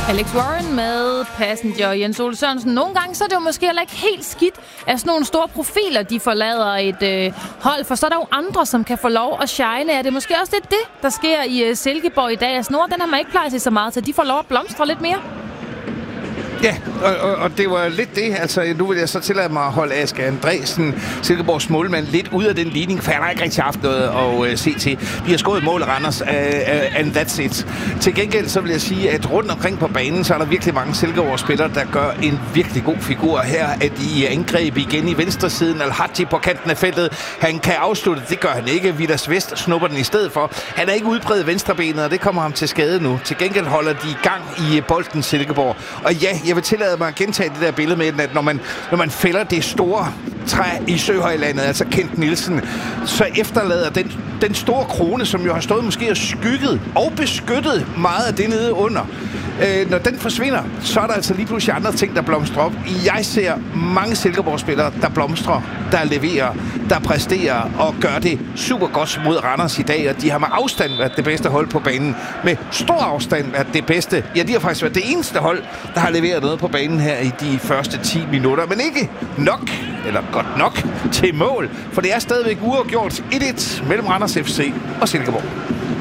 Alex Warren med Passenger. Jens Ole Sørensen. Nogle gange så er det jo måske heller ikke helt skidt, at sådan nogle store profiler, de forlader et hold, for så er der jo andre, som kan få lov at shine. Er det måske også det, der sker i Silkeborg i dag? Altså, den har man ikke plejet sig så meget til. De får lov at blomstre lidt mere. Ja, og det var lidt det. Altså, nu vil jeg så tillade mig at holde Aske Andresen, Silkeborgs målmand, lidt ud af den ligning, for han har ikke rigtig haft noget at se til. Vi har skåret mål af Randers, and that's it. Til gengæld så vil jeg sige, at rundt omkring på banen, så er der virkelig mange Silkeborg-spillere, der gør en virkelig god figur. Her er de angreb igen i venstresiden. Al-Hadji på kanten af feltet. Han kan afslutte, det gør han ikke. Vidas Vest snupper den i stedet for. Han er ikke udbredt venstrebenet, og det kommer ham til skade nu. Til gengæld holder de i gang i bolden Silkeborg. Og ja, jeg vil tillade mig at gentage det der billede med, at når man fælder det store træ i Søhøjlandet, altså Kent Nielsen, så efterlader den store krone, som jo har stået måske og skygget og beskyttet meget af det nede under. Når den forsvinder, så er der altså lige pludselig andre ting, der blomstrer op. Jeg ser mange Silkeborg-spillere, der blomstrer, der leverer, der præsterer og gør det super godt mod Randers i dag, og de har med afstand været det bedste hold på banen. Med stor afstand været det bedste. Ja, de har faktisk været det eneste hold, der har leveret noget på banen her i de første 10 minutter, men ikke nok, eller godt nok, til mål, for det er stadigvæk uafgjort 1-1 mellem Randers FC og Silkeborg.